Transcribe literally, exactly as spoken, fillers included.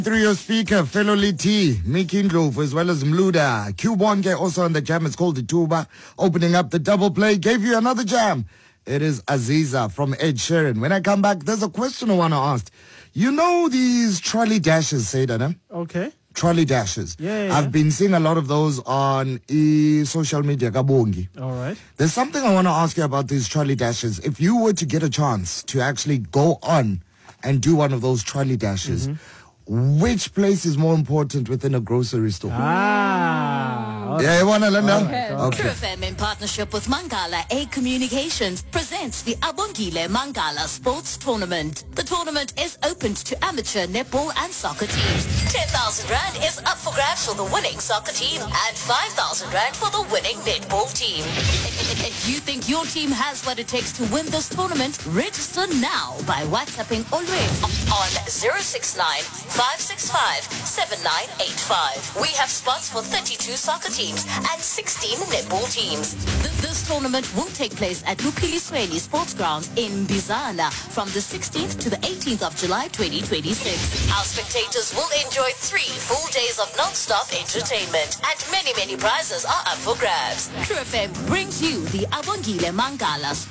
Through your speaker, fellow Liti, Mickey Ndlovu, as well as Mluda. Q Bonke also on the jam. It's called the Tuba. Opening up the double play. Gave you another jam. It is Aziza from Ed Sheeran. When I come back, there's a question I want to ask. You know these trolley dashes, Saidana? Okay. Trolley dashes. Yeah, yeah, yeah. I've been seeing a lot of those on e social media. Kabongi. All right. There's something I want to ask you about these trolley dashes. If you were to get a chance to actually go on and do one of those trolley dashes, mm-hmm. which place is more important within a grocery store? Ah. Yeah, you want to learn now? Okay. Okay. True F M in partnership with Mangala A Communications presents the Abongile Mangala Sports Tournament. The tournament is open to amateur netball and soccer teams. ten thousand rand is up for grabs for the winning soccer team and five thousand rand for the winning netball team. If you think your team has what it takes to win this tournament, register now by WhatsApping already on zero six nine, five six five, seven nine eight five. We have spots for thirty-two soccer teams and sixteen netball teams. Th- This tournament will take place at Lupili Sweli Sports Grounds in Bizana from the sixteenth to the eighteenth of July twenty twenty-six. Our spectators will enjoy three full days of non-stop entertainment and many, many prizes are up for grabs. True F M brings you the Abongile Mangala